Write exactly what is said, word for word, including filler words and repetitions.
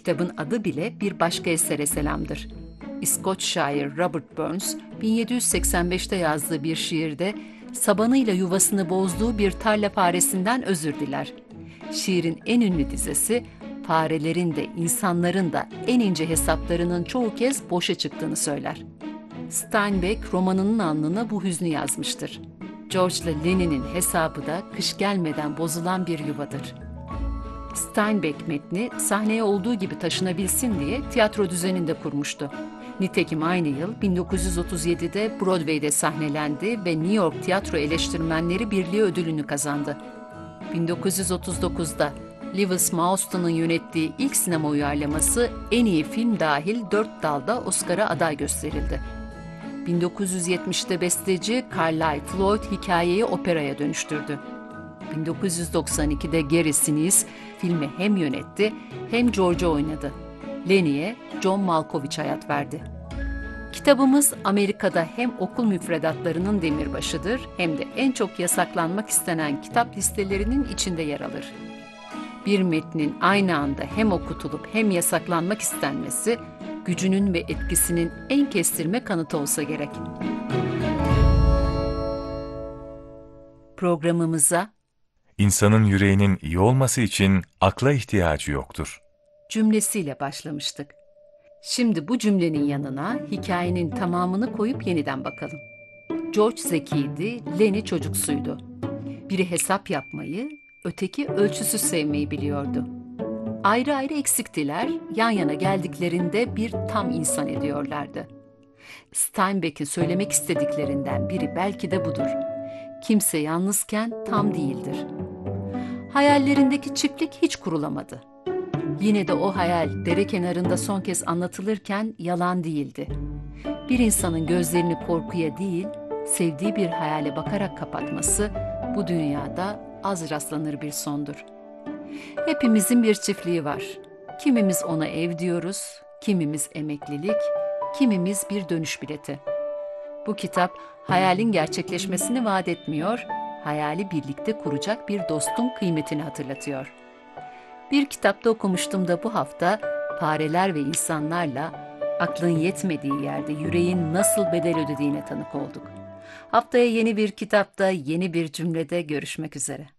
Kitabın adı bile bir başka esere selamdır. İskoç şair Robert Burns, bin yedi yüz seksen beşte yazdığı bir şiirde sabanıyla yuvasını bozduğu bir tarla faresinden özür diler. Şiirin en ünlü dizesi, farelerin de insanların da en ince hesaplarının çoğu kez boşa çıktığını söyler. Steinbeck romanının alnına bu hüznü yazmıştır. George ile Lenin'in hesabı da kış gelmeden bozulan bir yuvadır. Steinbeck metni sahneye olduğu gibi taşınabilsin diye tiyatro düzeninde kurmuştu. Nitekim aynı yıl bin dokuz yüz otuz yedide Broadway'de sahnelendi ve New York Tiyatro Eleştirmenleri Birliği ödülünü kazandı. bin dokuz yüz otuz dokuzda Lewis Mauston'un yönettiği ilk sinema uyarlaması en iyi film dahil dört dalda Oscar'a aday gösterildi. bin dokuz yüz yetmişte besteci Carlyle Floyd hikayeyi operaya dönüştürdü. bin dokuz yüz doksan ikide Gary Sinise filmi hem yönetti hem George'u oynadı. Lennie'ye John Malkovich hayat verdi. Kitabımız Amerika'da hem okul müfredatlarının demirbaşıdır hem de en çok yasaklanmak istenen kitap listelerinin içinde yer alır. Bir metnin aynı anda hem okutulup hem yasaklanmak istenmesi, gücünün ve etkisinin en kestirme kanıtı olsa gerek. Programımıza İnsanın yüreğinin iyi olması için akla ihtiyacı yoktur cümlesiyle başlamıştık. Şimdi bu cümlenin yanına hikayenin tamamını koyup yeniden bakalım. George zekiydi, Lennie çocuksuydu. Biri hesap yapmayı, öteki ölçüsüz sevmeyi biliyordu. Ayrı ayrı eksiktiler, yan yana geldiklerinde bir tam insan ediyorlardı. Steinbeck'in söylemek istediklerinden biri belki de budur. Kimse yalnızken tam değildir. Hayallerindeki çiftlik hiç kurulamadı. Yine de o hayal dere kenarında son kez anlatılırken yalan değildi. Bir insanın gözlerini korkuya değil, sevdiği bir hayale bakarak kapatması bu dünyada az rastlanır bir sondur. Hepimizin bir çiftliği var. Kimimiz ona ev diyoruz, kimimiz emeklilik, kimimiz bir dönüş bileti. Bu kitap hayalin gerçekleşmesini vaat etmiyor, hayali birlikte kuracak bir dostun kıymetini hatırlatıyor. Bir kitapta okumuştum da bu hafta fareler ve insanlarla aklın yetmediği yerde yüreğin nasıl bedel ödediğine tanık olduk. Haftaya yeni bir kitapta, yeni bir cümlede görüşmek üzere.